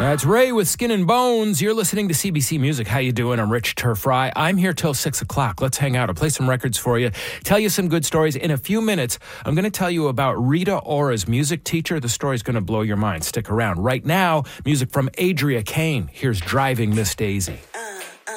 That's Ray with Skin and Bones. You're listening to CBC Music. How you doing? I'm Rich Turfry. I'm here till 6 o'clock. Let's hang out. I'll play some records for you, tell you some good stories. In a few minutes, I'm going to tell you about Rita Ora's music teacher. The story's going to blow your mind. Stick around. Right now, music from Adria Kane. Here's Driving Miss Daisy.